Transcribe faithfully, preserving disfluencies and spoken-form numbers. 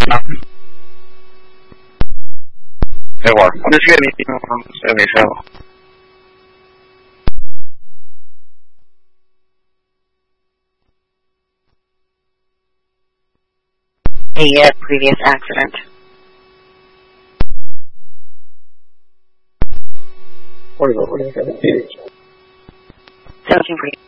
等会儿，我就确定这没事了。 A uh, previous accident. What is it? What is it? Searching for you.